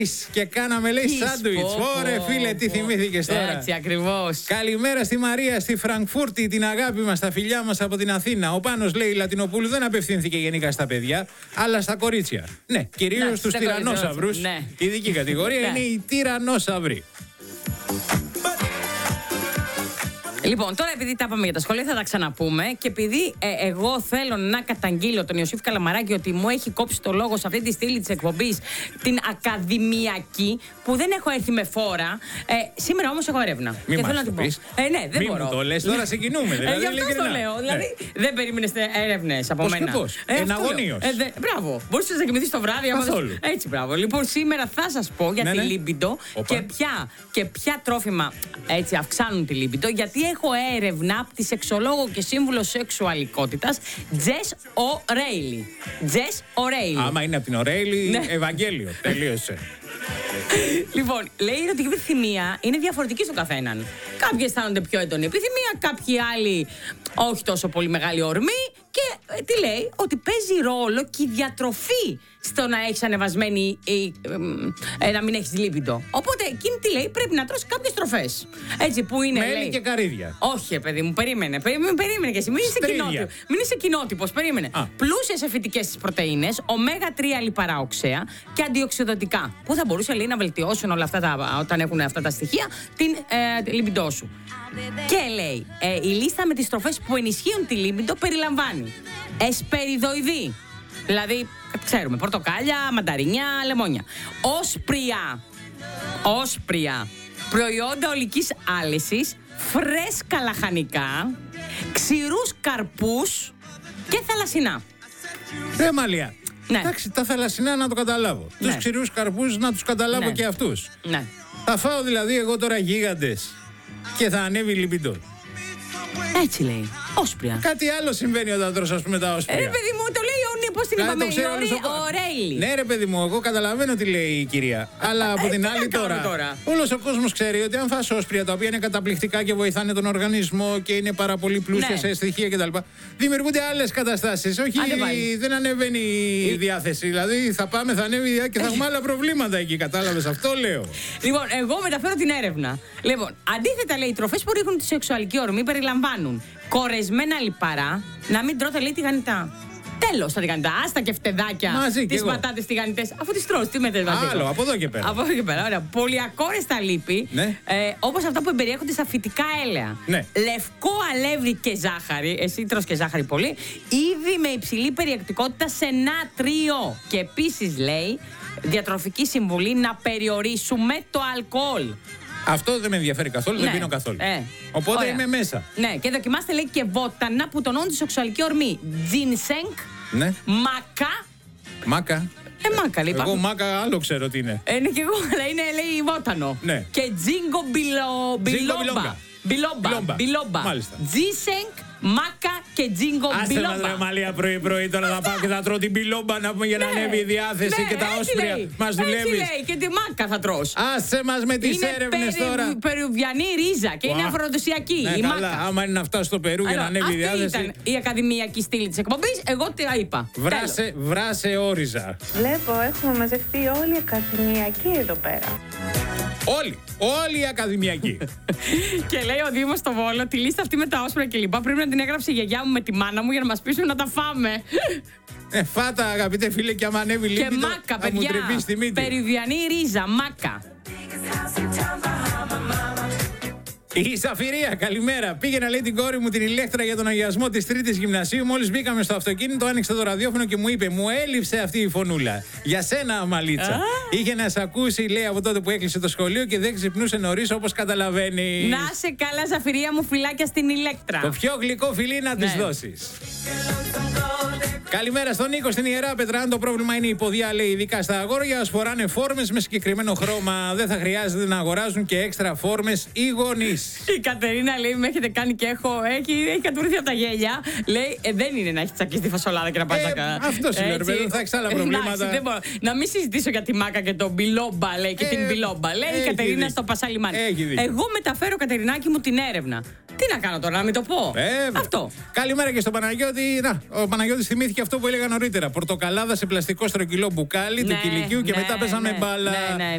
Και κάναμε, λέει, σάντουιτς. Ωρε φίλε, τι θυμήθηκες τώρα. Έτσι ακριβώς. Καλημέρα στη Μαρία, στη Φραγκφούρτη, την αγάπη μας, τα φιλιά μας από την Αθήνα. Ο Πάνος, λέει, Λατινοπούλου δεν απευθύνθηκε γενικά στα παιδιά, αλλά στα κορίτσια. Ναι, κυρίως στους τυραννόσαυρους. Ναι. Η ειδική κατηγορία είναι οι τυραννόσαυροι. Λοιπόν, τώρα επειδή τα είπαμε για τα σχολεία, θα τα ξαναπούμε. Και επειδή εγώ θέλω να καταγγείλω τον Ιωσήφ Καλαμαράκη ότι μου έχει κόψει το λόγο σε αυτή τη στήλη της εκπομπής, την ακαδημιακή, που δεν έχω έρθει με φόρα. Σήμερα όμως έχω έρευνα. Μη και μας θέλω να το την πω. πεις. Ναι, δεν μπορώ. Μη μου το λες, τώρα συγκινούμε. Δηλαδή, γι' αυτό το λέω. Δηλαδή, δεν περίμενες έρευνες από μένα. Πώς. Εναγωνίως. Μπράβο. Μπορείς να κοιμηθείς το βράδυ. Καθόλου. Έτσι, μπράβο. Λοιπόν, σήμερα θα σας πω για τη λίμπιντο και ποια τρόφιμα έτσι αυξάνουν τη λίμπιντο. Γιατί έχω έρευνα από τη σεξολόγο και σύμβουλο σεξουαλικότητας Τζες Ορέιλι. Τζες Ορέιλι. Άμα είναι από την Ορέιλι, Ευαγγέλιο. Τελείωσε. Λοιπόν, λέει ότι η επιθυμία είναι διαφορετική στον καθέναν. Κάποιοι αισθάνονται πιο έντονη επιθυμία, κάποιοι άλλοι όχι τόσο πολύ μεγάλη ορμή. Και τι λέει, ότι παίζει ρόλο και η διατροφή στο να έχεις ανεβασμένη να μην έχεις λίπιντο. Οπότε εκείνη τι λέει, πρέπει να τρως κάποιες τροφές. Έτσι που είναι. Μέλι λέει, και καρύδια. Όχι, παιδί μου, περίμενε και εσύ. Μην είσαι κοινότυπος, περίμενε. Πλούσια σε φυτικές πρωτεΐνες, ωμέγα-3 λιπαρά οξέα και αντιοξυδοτικά. Που θα μπορούσε, λέει, να βελτιώσουν όλα αυτά όταν έχουν αυτά τα στοιχεία την λιμπιντό σου. Και λέει, η λίστα με τις τροφές που ενισχύουν τη λίμπιντο περιλαμβάνει εσπεριδοειδή, δηλαδή ξέρουμε, πορτοκάλια, μανταρίνια, λεμόνια, όσπρια, προϊόντα ολικής άλυσης, φρέσκα λαχανικά, ξηρούς καρπούς και θαλασσινά. Μαλία. Ναι. Εντάξει, τα θαλασσινά να το καταλάβω. Ναι. Τους ξηρούς καρπούς να τους καταλάβω και αυτούς. Ναι. Θα φάω δηλαδή εγώ τώρα γίγαντες και θα ανέβει η λιμπιντό. Έτσι λέει. Όσπρια. Κάτι άλλο συμβαίνει όταν τρως, ας πούμε, τα όσπρια. Παιδί μου, το λέει πώς την είπαμε, Ορέιλι. Ναι, ρε παιδί μου, εγώ καταλαβαίνω τι λέει η κυρία. Αλλά από την άλλη τώρα. Όλος ο κόσμος ξέρει ότι αν φας όσπρια, τα οποία είναι καταπληκτικά και βοηθάνε τον οργανισμό και είναι πάρα πολύ πλούσια σε στοιχεία κτλ., δημιουργούνται άλλες καταστάσεις. Όχι, δεν ανεβαίνει η διάθεση. Δηλαδή θα πάμε, θα ανέβει και θα έχουμε άλλα προβλήματα εκεί. Κατάλαβες, αυτό λέω. Λοιπόν, εγώ μεταφέρω την έρευνα. Λοιπόν, αντίθετα, λέει, οι τροφές που ρίχνουν τη σεξουαλική ορμή περιλαμβάνουν κορεσμένα λιπαρά, να μην τρώτε, λέει, τηγανιτά. Τέλος τα τηγανιτά, άστα και φτεδάκια. Τις πατάτες τηγανιτές, αφού τις τρως, τι μετες μαζί. Άλλο, από εδώ και πέρα. Από εδώ και πέρα, ωραία. Πολυακόρεστα λίπη, όπως αυτά που εμπεριέχονται στα φυτικά έλαια. Ναι. Λευκό αλεύρι και ζάχαρη, εσύ τρως και ζάχαρη πολύ, ήδη με υψηλή περιεκτικότητα σε νάτριο. Και επίσης, λέει, διατροφική συμβουλή να περιορίσουμε το αλκοόλ. Αυτό δεν με ενδιαφέρει καθόλου, δεν πίνω καθόλου. Οπότε είμαι μέσα. Ναι, και δοκιμάστε, λέει, και βότανα που τονώνουν τη σεξουαλική ορμή. Ginseng, μάκα. Μάκα. Μάκα, λέει. Εγώ μάκα άλλο ξέρω τι είναι. Είναι και εγώ, αλλά είναι, λέει, βότανο. Ναι. Και τζίνγκο μπιλόμπα. Μάλιστα. Ginseng, μάκα και τζίνγκο μπιλόμπα. Άστε μας, ρε Μαλία, πρωί-πρωί τώρα θα πάω και θα τρώω την μπιλόμπα να πούμε για να ανέβει η διάθεση και τα όσπρια. Μας δουλεύεις. Έτσι λέει, και τη μάκα θα τρως. Άσε μας με τις έρευνες τώρα. Είναι περουβιανή ρίζα και είναι αφροδοσιακή. Ναι, καλά, άμα είναι να φτάσει στο Περού για να ανέβει η διάθεση. Αυτή ήταν η ακαδημιακή στήλη της εκπομπής, εγώ τι είπα. Βράσε όριζα. Βλέπω, έχουμε μαζευτεί όλοι οι ακαδημιακοί εδώ πέρα. Όλοι οι ακαδημιακοί. Και λέει ο Δήμος στο Βόλο, τη λίστα αυτή με τα όσπρια και λοιπά πρέπει να την έγραψε η γιαγιά μου με τη μάνα μου για να μας πείσουν να τα φάμε. Φάτα, αγαπητέ φίλε, και άμα ανέβει λίγο. Και μάκα, παιδιά. Περιουβιανή ρίζα, μάκα. Η Σαφυρία, καλημέρα. Πήγαινα, λέει, την κόρη μου την Ηλέκτρα για τον αγιασμό της 3ης Γυμνασίου. Μόλις μπήκαμε στο αυτοκίνητο, άνοιξε το ραδιόφωνο και μου είπε: μου έλειψε αυτή η φωνούλα. Για σένα, Αμαλίτσα. Είχε να σε ακούσει, λέει, από τότε που έκλεισε το σχολείο και δεν ξυπνούσε νωρίς, όπως καταλαβαίνει. Να σε καλά, Σαφυρία μου, φιλάκια στην Ηλέκτρα. Το πιο γλυκό φιλί να της δώσεις. Καλημέρα στον Νίκο στην Ιερά Πέτρα. Αν το πρόβλημα είναι η ποδιά, λέει, ειδικά στα αγόρια, ας φοράνε φόρμες με συγκεκριμένο χρώμα. Δεν θα χρειάζεται να αγοράζουν και έξτρα φόρμες οι γονείς. Η Κατερίνα, λέει, με έχετε κάνει και έχει κατουρθεί από τα γέλια. Λέει, δεν είναι να έχει τσακίσει τη φασολάδα και να πάει να αυτό σημαίνει, ρε παιδί, θα έχει άλλα προβλήματα. Δεν μπορώ. Να μην συζητήσω για τη μάκα και τον μπιλόμπα, λέει, και την μπιλόμπα. Λέει η Κατερίνα στο Πασαλιμάνι. Εγώ μεταφέρω, Κατερινάκη μου, την έρευνα. Τι να κάνω τώρα, να μην το πω. Αυτό. Καλημέρα και στον Παναγιώτη. Ο Παναγιώτης θυμήθηκε και αυτό που έλεγα νωρίτερα. Πορτοκαλάδα σε πλαστικό στρογγυλό μπουκάλι του κηλικίου και μετά παίζαμε μπάλα.